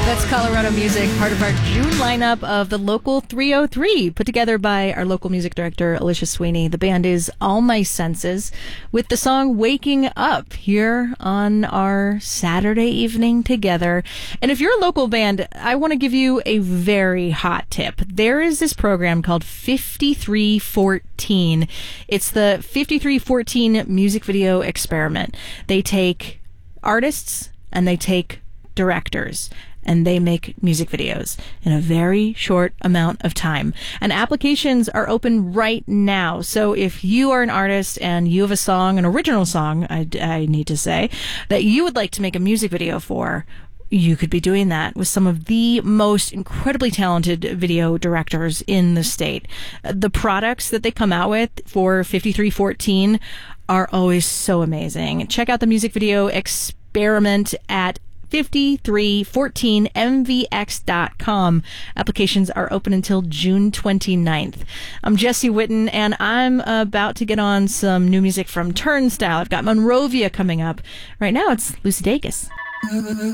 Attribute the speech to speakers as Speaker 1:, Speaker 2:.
Speaker 1: That's Colorado Music, part of our June lineup of the Local 303, put together by our local music director, Alicia Sweeney. The band is All My Senses, with the song Waking Up here on our Saturday evening together. And if you're a local band, I want to give you a very hot tip. There is this program called 5314. It's the 5314 music video experiment. They take artists and they take directors, and they make music videos in a very short amount of time. And applications are open right now. So if you are an artist and you have a song, an original song, I need to say, that you would like to make a music video for, you could be doing that with some of the most incredibly talented video directors in the state. The products that they come out with for 5314 are always so amazing. Check out the music video experiment at 5314mvx.com. Applications are open until June 29th. I'm Jesse Witten, and I'm about to get on some new music from Turnstile. I've got Monrovia coming up. Right now, it's Lucy Dacus.